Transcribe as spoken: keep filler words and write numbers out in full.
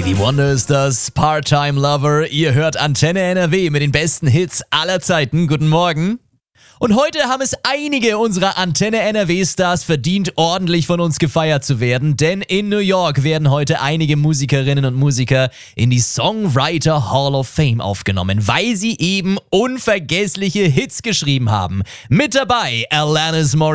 Stevie Wonder ist das, Part-Time Lover. Ihr hört Antenne N R W mit den besten Hits aller Zeiten. Guten Morgen. Und heute haben es einige unserer Antenne N R W-Stars verdient, ordentlich von uns gefeiert zu werden. Denn in New York werden heute einige Musikerinnen und Musiker in die Songwriter Hall of Fame aufgenommen, weil sie eben unvergessliche Hits geschrieben haben. Mit dabei Alanis Morissette.